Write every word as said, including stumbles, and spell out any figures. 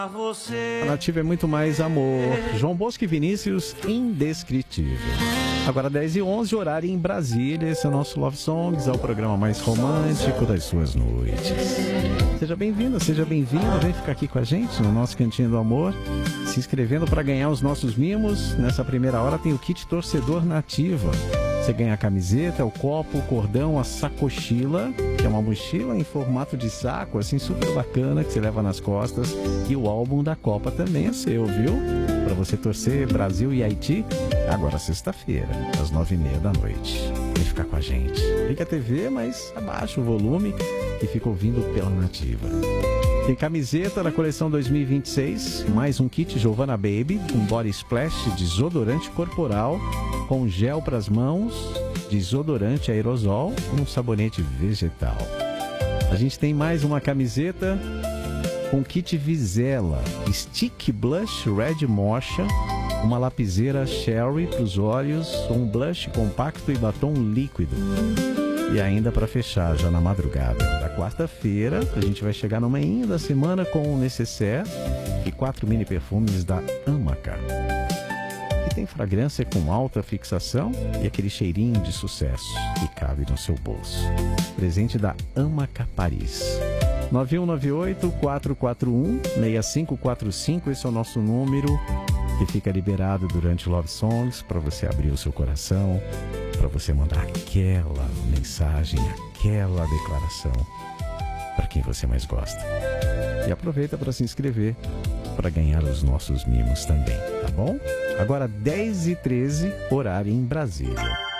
A Nativa é muito mais amor. João Bosco e Vinícius, indescritível. Agora dez e onze, horário em Brasília. Esse é o nosso Love Songs, é o programa mais romântico das suas noites. Seja bem-vindo, seja bem-vindo. Vem ficar aqui com a gente no nosso Cantinho do Amor, se inscrevendo para ganhar os nossos mimos. Nessa primeira hora tem o kit torcedor Nativa. Você ganha a camiseta, o copo, o cordão, a sacochila, que é uma mochila em formato de saco, assim, super bacana, que você leva nas costas. E o álbum da Copa também é seu, viu? Para você torcer Brasil e Haiti, agora sexta-feira, às nove e meia da noite. Vem ficar com a gente. Liga a T V, mas abaixa o volume e fica ouvindo pela Nativa. Tem camiseta da coleção dois mil e vinte e seis, mais um kit Giovanna Baby, um body splash, desodorante corporal, com gel para as mãos, desodorante aerosol e um sabonete vegetal. A gente tem mais uma camiseta com kit Vizela, stick blush red mocha, uma lapiseira Sherry para os olhos, um blush compacto e batom líquido. E ainda para fechar, já na madrugada da quarta-feira, a gente vai chegar no meio da semana com o necessaire e quatro mini perfumes da Amaca. Que tem fragrância com alta fixação e aquele cheirinho de sucesso que cabe no seu bolso. Presente da Amaca Paris. nove um nove oito, quatro quatro um, seis cinco quatro cinco, esse é o nosso número que fica liberado durante o Love Songs para você abrir o seu coração, para você mandar aquela mensagem, aquela declaração para quem você mais gosta. E aproveita para se inscrever para ganhar os nossos mimos também, tá bom? Agora dez e treze, horário em Brasília.